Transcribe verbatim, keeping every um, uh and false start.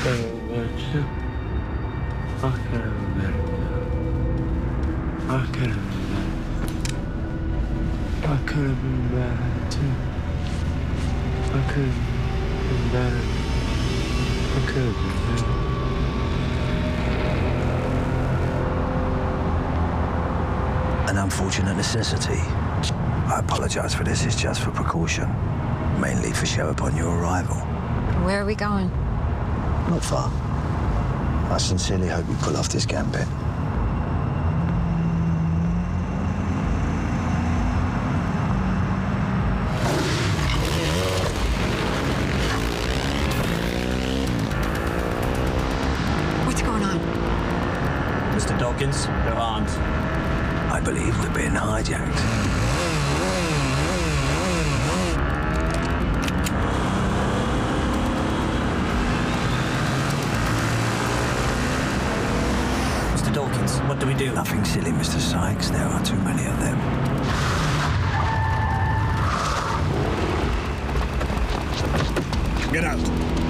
Affedersin. Affedersin. Affedersin. Affedersin. An unfortunate necessity. I apologize for this. It's just for precaution. Mainly for show upon your arrival. Where are we going? Not far. I sincerely hope you pull off this gambit. What's going on? Mister Dawkins, they're armed. I believe we're being hijacked. Mister Dawkins, what do we do? Nothing silly, Mister Sykes. There are too many of them. Get out.